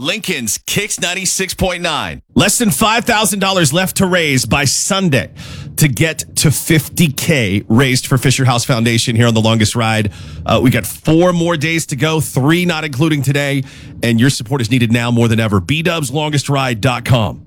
Lincoln's Kicks 96.9. Less than $5,000 left to raise by Sunday to get to $50K raised for Fisher House Foundation here on The Longest Ride. We got 4 more days to go, 3 not including today, and your support is needed now more than ever. BDubsLongestRide.com.